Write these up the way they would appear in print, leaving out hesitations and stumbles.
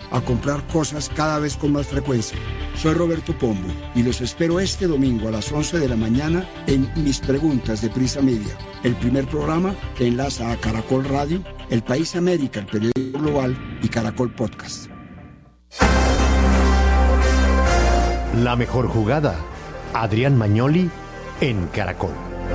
a comprar cosas cada vez con más frecuencia. Soy Roberto Pombo y los espero este domingo a las 11 de la mañana en Mis Preguntas de Prisa Media, el primer programa que enlaza a Caracol Radio, El País América, el periódico global y Caracol Podcast. La mejor jugada, Adrián Magnoli en Caracol.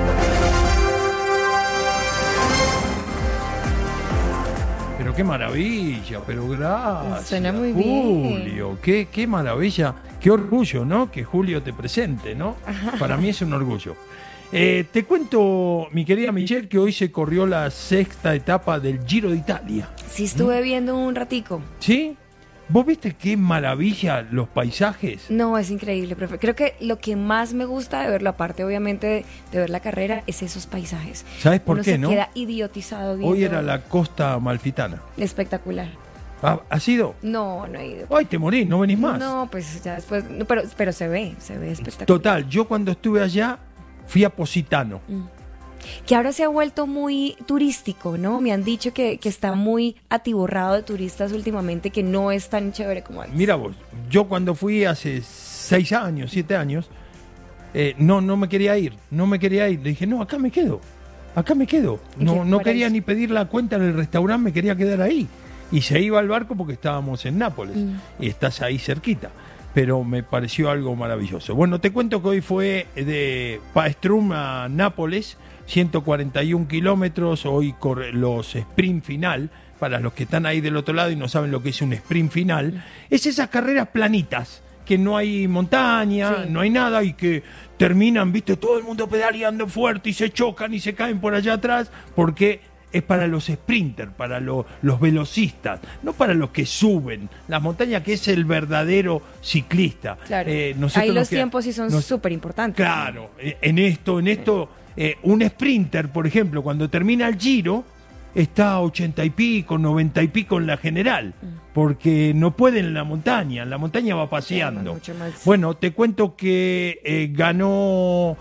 Pero qué maravilla, pero gracias. Suena muy Julio, bien. qué maravilla, qué orgullo, ¿no? Que Julio te presente, ¿no? Para mí es un orgullo. Te cuento, mi querida Michelle, que hoy se corrió la sexta etapa del Giro de Italia. Sí, estuve viendo un ratico. ¿Sí? ¿Vos viste qué maravilla los paisajes? No, es increíble, profe. Creo que lo que más me gusta de verlo, aparte obviamente de ver la carrera, es esos paisajes. ¿Sabes por Uno qué, se no? queda idiotizado viendo. Hoy era la costa amalfitana. Espectacular. ¿Has ido? No he ido. Ay, te morís, no venís más. No, pues ya después, no, pero se ve espectacular. Total, yo cuando estuve allá fui a Positano. Que ahora se ha vuelto muy turístico, ¿no? Me han dicho que está muy atiborrado de turistas últimamente, que no es tan chévere como antes. Mira vos, yo cuando fui hace 6 años, 7 años, no me quería ir. Le dije, no, acá me quedo. No quería ni pedir la cuenta en el restaurante, me quería quedar ahí. Y se iba al barco porque estábamos en Nápoles, y estás ahí cerquita. Pero me pareció algo maravilloso. Bueno, te cuento que hoy fue de Paestum a Nápoles, 141 kilómetros, hoy corre los sprint final, para los que están ahí del otro lado y no saben lo que es un sprint final, es esas carreras planitas, que no hay montaña, no hay nada y que terminan, viste, todo el mundo pedaleando fuerte y se chocan y se caen por allá atrás, porque es para los sprinters, para los velocistas, no para los que suben las montañas, que es el verdadero ciclista. Claro. Ahí los tiempos sí son súper importantes. Claro, en esto, un sprinter, por ejemplo, cuando termina el Giro, está a 80 y pico, 90 y pico en la general, porque no puede en la montaña va paseando. Bueno, te cuento que ganó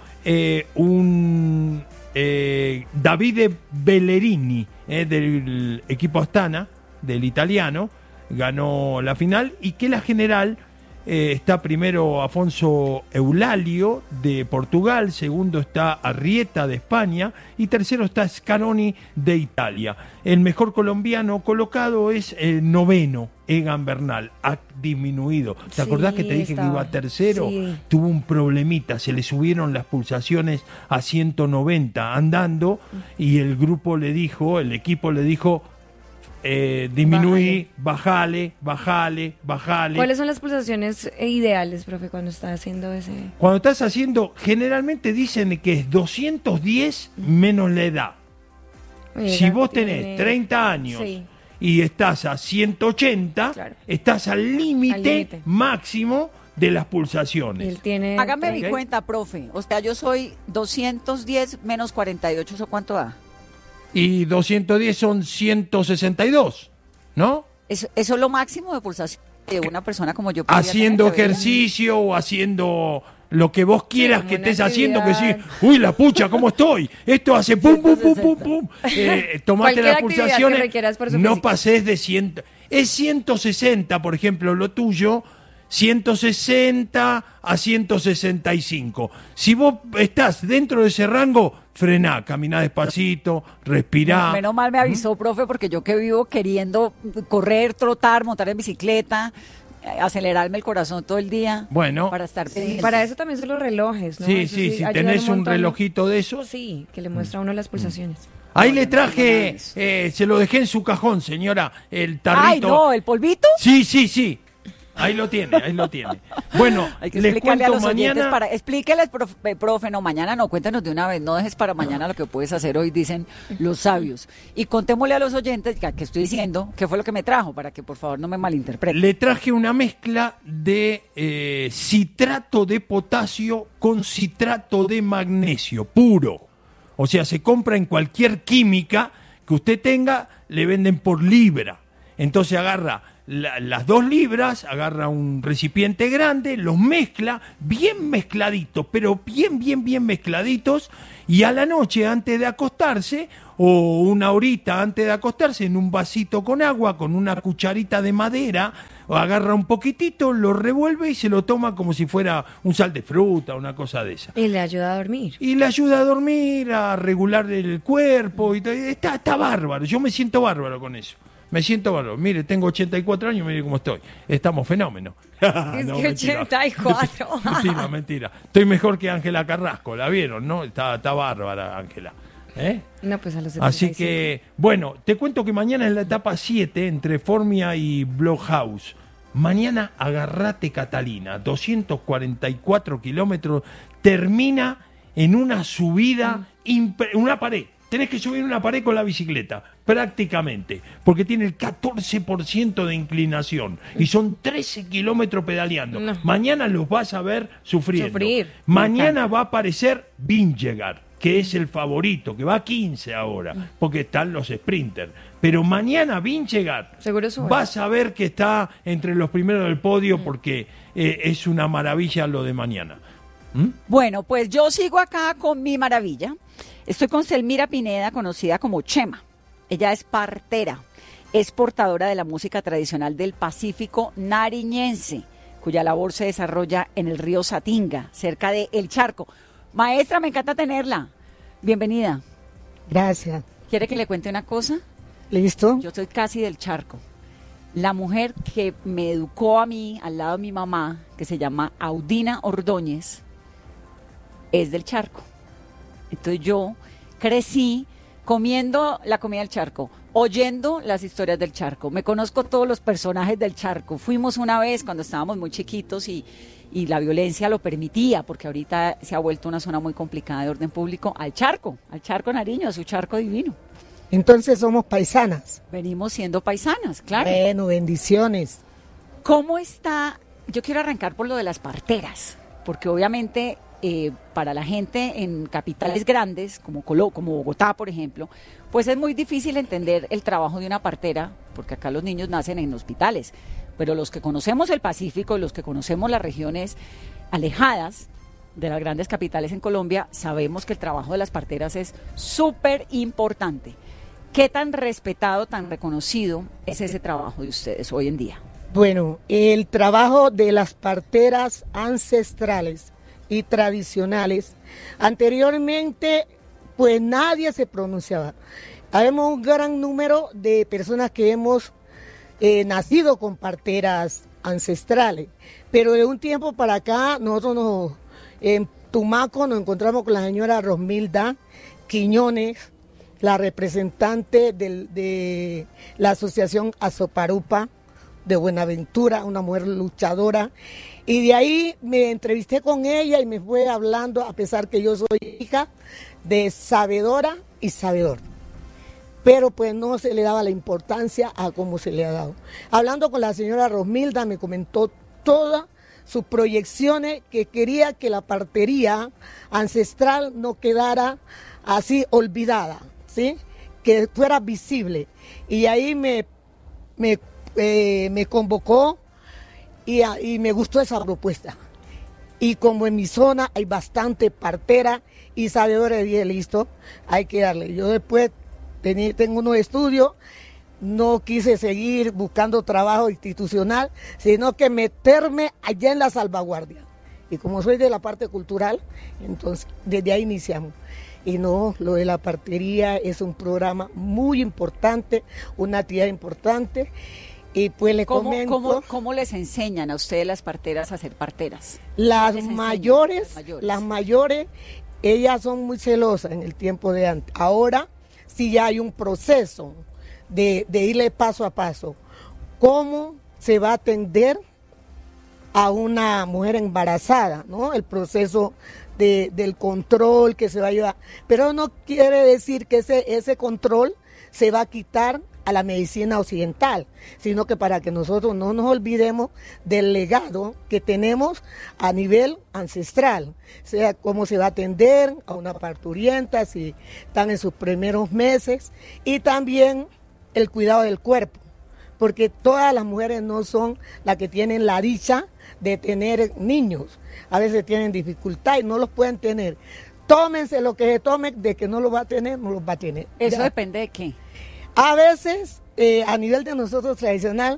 Davide Bellerini, del equipo Astana, del italiano, ganó la final, y que la general está primero Afonso Eulalio de Portugal, segundo está Arrieta de España y tercero está Scaroni de Italia. El mejor colombiano colocado es el noveno, Egan Bernal, ha disminuido. ¿Te acordás que te dije que iba tercero? Sí. Tuvo un problemita, se le subieron las pulsaciones a 190 andando y el equipo le dijo, disminuí, bajale. ¿Cuáles son las pulsaciones ideales, profe, cuando está haciendo ese...? Cuando estás haciendo, generalmente dicen que es 210 menos la edad. Oye, si vos tenés 30 años y estás a 180, estás al límite máximo de las pulsaciones. Hágame mi cuenta, profe. O sea, yo soy 210 menos 48, ¿eso cuánto da? Y 210 son 162, ¿no? Eso es lo máximo de pulsación de una persona como yo. Haciendo ejercicio o haciendo lo que vos quieras que estés haciendo, que sí, uy, la pucha, ¿cómo estoy? Esto hace pum, pum, pum, pum, pum. Tomate las pulsaciones, no pases de 100. Es 160, por ejemplo, lo tuyo, 160 a 165. Si vos estás dentro de ese rango, frená, caminá despacito, respirá. Menos mal me avisó, profe, porque yo que vivo queriendo correr, trotar, montar en bicicleta, acelerarme el corazón todo el día. Bueno. Para estar pendiente. Para eso también son los relojes, ¿no? Sí, si tenés un relojito de esos. Sí, que le muestra a uno las pulsaciones. Ahí le traje, se lo dejé en su cajón, señora, el tarrito. Ay, no, ¿el polvito? Sí. Ahí lo tiene. Bueno, hay que les cuento a los mañana. Explíqueles, profe, no, mañana no, cuéntanos de una vez, no dejes para mañana lo que puedes hacer hoy, dicen los sabios. Y contémosle a los oyentes, que estoy diciendo, qué fue lo que me trajo, para que por favor no me malinterpreten. Le traje una mezcla de citrato de potasio con citrato de magnesio, puro. O sea, se compra en cualquier química que usted tenga, le venden por libra. Entonces agarra las 2 libras, agarra un recipiente grande, los mezcla bien mezcladitos, pero bien mezcladitos, y a la noche antes de acostarse, o una horita antes de acostarse, en un vasito con agua, con una cucharita de madera, agarra un poquitito, lo revuelve y se lo toma como si fuera un sal de fruta, una cosa de esa. Y le ayuda a dormir. Y le ayuda a dormir, a regular el cuerpo, y todo. Está bárbaro, yo me siento bárbaro con eso. Me siento bárbaro. Mire, tengo 84 años, mire cómo estoy. Estamos fenómenos. Es que 84. Mentira, mentira. Estoy mejor que Ángela Carrasco, ¿la vieron, no? Está bárbara, Ángela. No, pues a los 75. Así que, bueno, te cuento que mañana es la etapa 7 entre Formia y Blockhouse. Mañana agarrate Catalina, 244 kilómetros, termina en una subida, una pared. Tenés que subir una pared con la bicicleta, prácticamente, porque tiene el 14% de inclinación y son 13 kilómetros pedaleando. No. Mañana los vas a ver sufriendo. Sufrir. Mañana va a aparecer Vingegaard, que es el favorito, que va a 15 ahora, porque están los sprinters. Pero mañana Vingegaard, Seguro sube. vas a ver que está entre los primeros del podio, porque es una maravilla lo de mañana. Bueno, pues yo sigo acá con mi maravilla. Estoy con Selmira Pineda, conocida como Chema. Ella es partera, es portadora de la música tradicional del Pacífico nariñense, cuya labor se desarrolla en el río Satinga, cerca de El Charco. Maestra, me encanta tenerla. Bienvenida. Gracias. ¿Quiere que le cuente una cosa? ¿Listo? Yo soy casi del Charco. La mujer que me educó a mí, al lado de mi mamá, que se llama Audina Ordóñez, es del Charco. Entonces yo crecí comiendo la comida del Charco, oyendo las historias del Charco. Me conozco todos los personajes del Charco. Fuimos una vez cuando estábamos muy chiquitos y la violencia lo permitía, porque ahorita se ha vuelto una zona muy complicada de orden público, al Charco Nariño, a su Charco divino. Entonces somos paisanas. Venimos siendo paisanas, claro. Bueno, bendiciones. ¿Cómo está? Yo quiero arrancar por lo de las parteras, porque obviamente para la gente en capitales grandes, como Bogotá, por ejemplo, pues es muy difícil entender el trabajo de una partera, porque acá los niños nacen en hospitales, pero los que conocemos el Pacífico y los que conocemos las regiones alejadas de las grandes capitales en Colombia, sabemos que el trabajo de las parteras es súper importante. ¿Qué tan respetado, tan reconocido es ese trabajo de ustedes hoy en día? Bueno, el trabajo de las parteras ancestrales y tradicionales, anteriormente pues nadie se pronunciaba. Habemos un gran número de personas que hemos nacido con parteras ancestrales, pero de un tiempo para acá nosotros en Tumaco nos encontramos con la señora Rosmilda Quiñones, la representante de la asociación Azoparupa de Buenaventura, una mujer luchadora, y de ahí me entrevisté con ella y me fue hablando, a pesar que yo soy hija de sabedora y sabedor, pero pues no se le daba la importancia a cómo se le ha dado. Hablando con la señora Rosmilda me comentó todas sus proyecciones, que quería que la partería ancestral no quedara así olvidada, ¿sí? Que fuera visible, y ahí me convocó y me gustó esa propuesta. Y como en mi zona hay bastante partera y sabedores, dije, listo, hay que darle. Yo después tengo unos estudios, no quise seguir buscando trabajo institucional, sino que meterme allá en la salvaguardia. Y como soy de la parte cultural, entonces desde ahí iniciamos. Y no, lo de la partería es un programa muy importante, una actividad importante. Y pues le comento. ¿Cómo les enseñan a ustedes las parteras a ser parteras? Las mayores, ellas son muy celosas en el tiempo de antes. Ahora sí ya hay un proceso de irle paso a paso. ¿Cómo se va a atender a una mujer embarazada, ¿no? El proceso del control que se va a llevar. Pero no quiere decir que ese control se va a quitar a la medicina occidental, sino que para que nosotros no nos olvidemos del legado que tenemos a nivel ancestral, sea cómo se va a atender a una parturienta si están en sus primeros meses, y también el cuidado del cuerpo, porque todas las mujeres no son las que tienen la dicha de tener niños, a veces tienen dificultad y no los pueden tener. Tómense lo que se tomen, de que no lo va a tener, no los va a tener. ¿Eso ya depende de qué? A veces, a nivel de nosotros tradicional,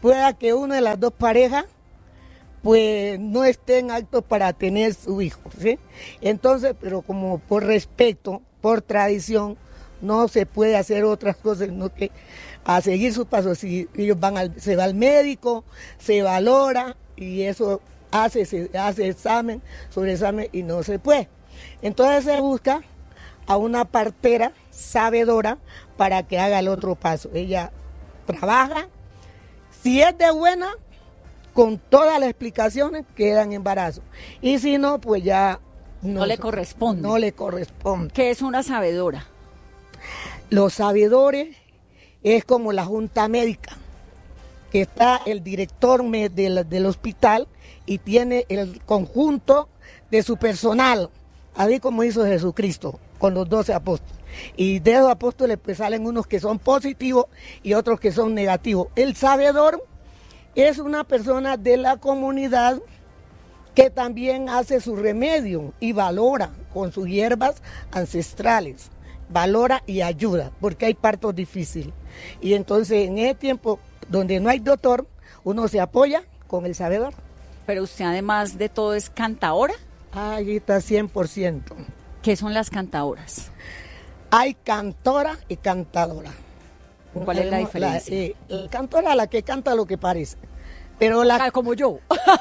pueda que una de las dos parejas pues no estén aptos para tener su hijo, ¿sí? Entonces, pero como por respeto, por tradición, no se puede hacer otras cosas, sino que a seguir sus pasos. Si ellos se va al médico, se valora y eso se hace examen sobre examen y no se puede. Entonces se busca a una partera sabedora para que haga el otro paso. Ella trabaja, si es de buena, con todas las explicaciones queda en embarazo. Y si no, pues ya no le corresponde. No le corresponde. ¿Qué es una sabedora? Los sabedores es como la junta médica, que está el director del hospital y tiene el conjunto de su personal, así como hizo Jesucristo con los 12 apóstoles. Y de esos apóstoles pues salen unos que son positivos y otros que son negativos. El sabedor es una persona de la comunidad que también hace su remedio y valora con sus hierbas ancestrales, valora y ayuda, porque hay partos difíciles. Y entonces en ese tiempo donde no hay doctor, uno se apoya con el sabedor. Pero usted además de todo es cantaora. Ahí está 100%. ¿Qué son las cantaoras? Hay cantora y cantadora. ¿Cuál es la diferencia? La cantora, la que canta lo que parece. Pero como yo.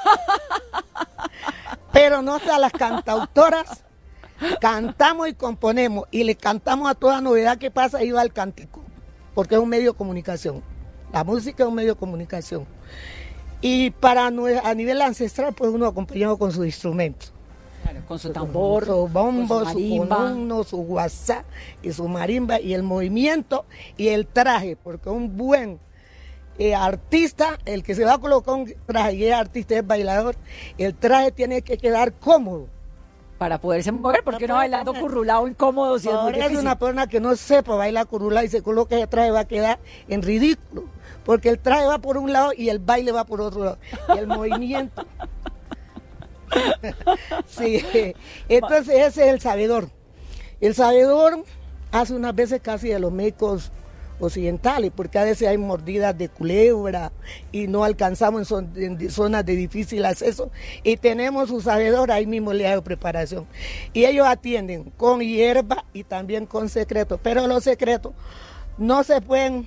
Pero no sea las cantautoras. Cantamos y componemos y le cantamos a toda novedad que pasa y va al cántico, porque es un medio de comunicación. La música es un medio de comunicación. Y a nivel ancestral, pues uno acompañado con sus instrumentos. Claro, con su tambor, su bombo, su conuno, su guasá y su marimba y el movimiento y el traje, porque un buen artista, el que se va a colocar un traje y es artista, es bailador, el traje tiene que quedar cómodo. Para poderse mover, porque no bailando currulado incómodo. Si es una persona que no sepa bailar currulado y se coloca ese traje va a quedar en ridículo, porque el traje va por un lado y el baile va por otro lado, y el movimiento. Sí, entonces ese es el sabedor. El sabedor hace unas veces casi de los médicos occidentales, porque a veces hay mordidas de culebra y no alcanzamos en zonas de difícil acceso y tenemos su sabedor ahí mismo le hago preparación y ellos atienden con hierba y también con secretos, pero los secretos no se pueden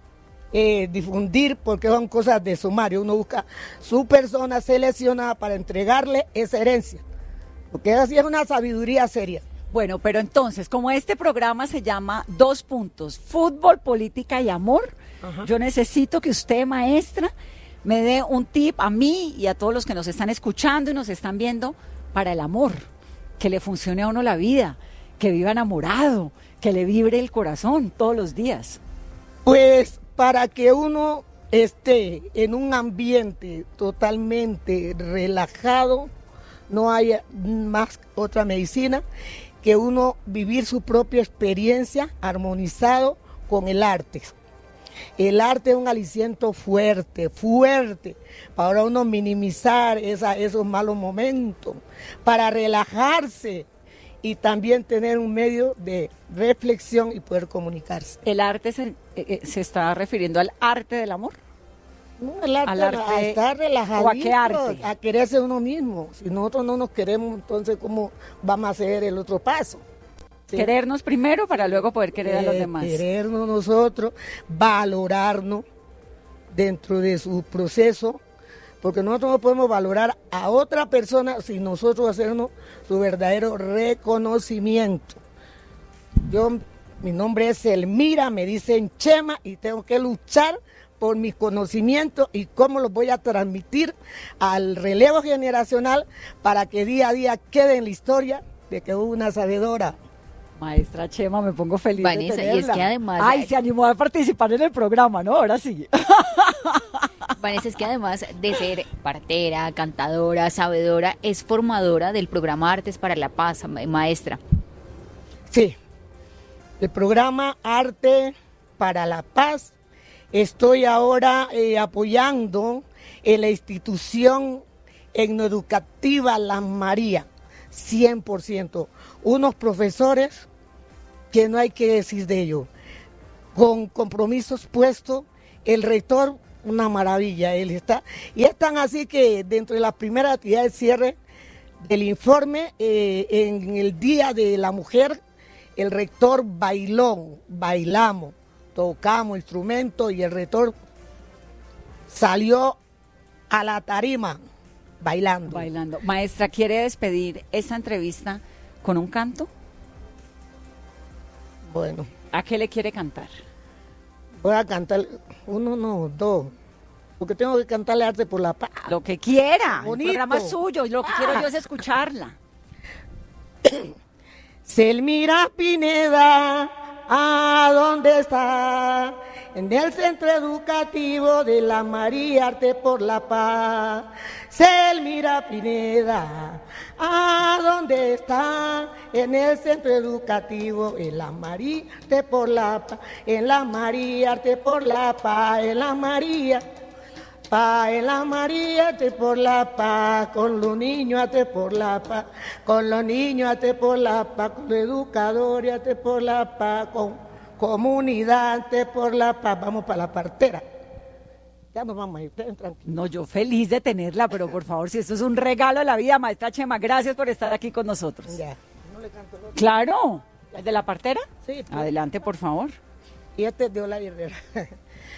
difundir porque son cosas de sumario. Uno busca su persona seleccionada para entregarle esa herencia, porque así es una sabiduría seria. Bueno, pero entonces, como este programa se llama 2 puntos, fútbol, política y amor, yo necesito que usted, maestra, me dé un tip a mí y a todos los que nos están escuchando y nos están viendo para el amor, que le funcione a uno la vida, que viva enamorado, que le vibre el corazón todos los días. Pues para que uno esté en un ambiente totalmente relajado, no haya más otra medicina que uno vivir su propia experiencia armonizado con el arte. El arte es un aliciento fuerte, para uno minimizar esos malos momentos, para relajarse y también tener un medio de reflexión y poder comunicarse. ¿El arte se está refiriendo al arte del amor? No, el arte, a estar relajadito, ¿o a qué arte? A quererse uno mismo. Si nosotros no nos queremos, entonces ¿cómo vamos a hacer el otro paso? ¿Sí? Querernos primero para luego poder querer a los demás. Querernos nosotros, valorarnos dentro de su proceso, porque nosotros no podemos valorar a otra persona sin nosotros hacernos su verdadero reconocimiento. Mi nombre es Elmira, me dicen Chema y tengo que luchar por mis conocimientos y cómo los voy a transmitir al relevo generacional para que día a día quede en la historia de que hubo una sabedora. Maestra Chema, me pongo feliz Vanessa, de tenerla. y es que además... Ay, se animó a participar en el programa, ¿no? Ahora sí. Vanessa, es que además de ser partera, cantadora, sabedora, es formadora del programa Artes para la Paz, maestra. Sí, el programa Arte para la Paz. Estoy ahora apoyando en la institución etnoeducativa Las Marías, 100%. Unos profesores que no hay que decir de ellos, con compromisos puestos. El rector una maravilla, él está. Y es tan así que dentro de las primeras actividades de cierre del informe, en el Día de la Mujer, el rector bailamos, tocamos instrumentos y el rector salió a la tarima bailando. Bailando. Maestra, ¿quiere despedir esta entrevista con un canto? Bueno. ¿A qué le quiere cantar? Voy a cantar, uno, no, dos, porque tengo que cantarle Arte por la Paz. Lo que quiera, Bonito. el programa es suyo, lo que quiero yo es escucharla. Selmira Pineda, ¿a dónde está? En el centro educativo de la María Arte por la Paz. Selmira Pineda, ¿a dónde está? En el centro educativo, en la María Arte por la Paz, en la María Arte por la Paz, en la María. En la María Arte por la Paz, con los niños Arte por la Paz, con los niños Arte por la Paz, con los educadores Arte por la Paz, con comunidad Arte por la Paz. Vamos para la partera. Ya nos vamos a ir, tranquilos. No, yo feliz de tenerla, pero por favor, si esto es un regalo de la vida, maestra Chema, gracias por estar aquí con nosotros. Ya. ¿No le canto el otro? Claro, ¿el de la partera? Sí. Pues. Adelante, por favor. Y este es de Ola Herrera.